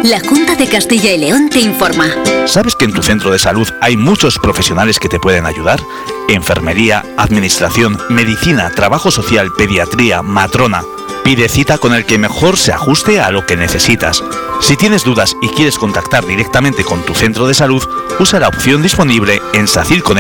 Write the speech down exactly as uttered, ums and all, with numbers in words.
La Junta de Castilla y León te informa. ¿Sabes que en tu centro de salud hay muchos profesionales que te pueden ayudar? Enfermería, administración, medicina, trabajo social, pediatría, matrona. Pide cita con el que mejor se ajuste a lo que necesitas. Si tienes dudas y quieres contactar directamente con tu centro de salud, usa la opción disponible en sacilconect